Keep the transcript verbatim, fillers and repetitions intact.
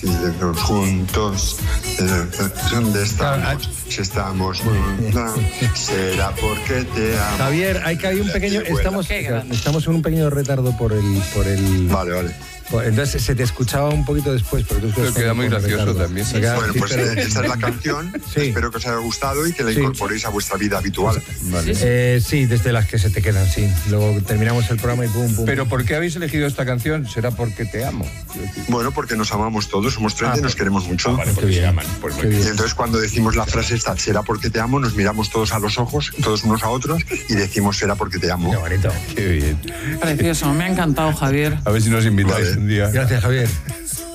si vivimos juntos, ¿dónde estamos? Si estamos juntos, será porque te amo. Javier, hay que hay un pequeño, estamos, estamos en un pequeño retardo por el, por el. Vale, vale. Entonces se te escuchaba un poquito después, pero tú pero queda muy gracioso retardo. También. Sí, queda, bueno, sí, pues pero... esta es la canción. Sí. Espero que os haya gustado y que la incorporéis sí. a vuestra vida habitual. Vale. Eh, sí, desde las que se te quedan, sí. Luego terminamos el programa y pum, pum. Pero ¿por qué habéis elegido esta canción? ¿Será porque te amo? Bueno, porque nos amamos todos, somos treinta ah, y nos queremos mucho. Ah, vale, porque se aman. Pues y entonces cuando decimos la frase esta, será porque te amo, nos miramos todos a los ojos, todos unos a otros, y decimos será porque te amo. Qué bonito. Qué bien. Precioso, me ha encantado, Javier. A ver si nos invitáis vale. un día. Gracias, Javier.